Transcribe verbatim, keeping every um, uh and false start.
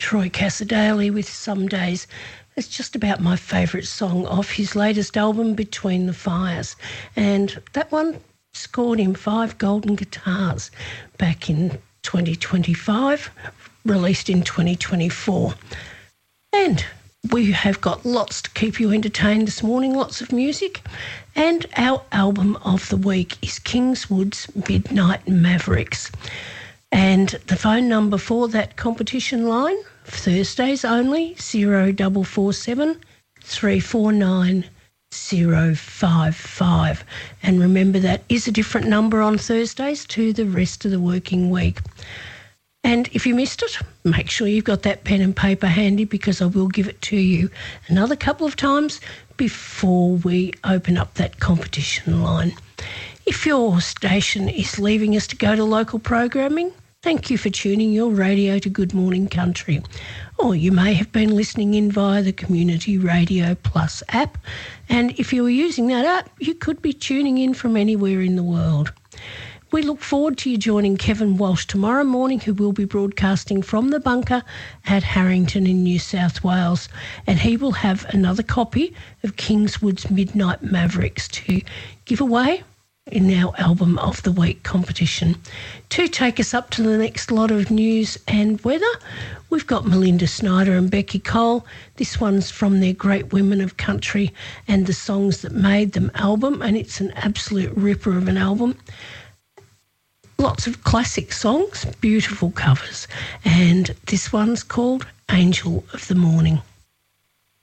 Troy Cassar-Daley with Some Days. It's just about my favourite song off his latest album, Between the Fires. And that one scored him five golden guitars back in twenty twenty-five, released in twenty twenty-four. And we have got lots to keep you entertained this morning, lots of music. And our album of the week is Kingswood's Midnight Mavericks. And the phone number for that competition line, Thursdays only, zero four four seven, three four nine, zero five five. And remember, that is a different number on Thursdays to the rest of the working week. And if you missed it, make sure you've got that pen and paper handy, because I will give it to you another couple of times before we open up that competition line. If your station is leaving us to go to local programming, thank you for tuning your radio to Good Morning Country. Or you may have been listening in via the Community Radio Plus app. And if you were using that app, you could be tuning in from anywhere in the world. We look forward to you joining Kevin Walsh tomorrow morning, who will be broadcasting from the bunker at Harrington in New South Wales. And he will have another copy of Kingswood's Midnight Mavericks to give away in our Album of the Week competition. To take us up to the next lot of news and weather, we've got Melinda Snyder and Becky Cole. This one's from their Great Women of Country and the Songs That Made Them album, and it's an absolute ripper of an album. Lots of classic songs, beautiful covers, and this one's called Angel of the Morning.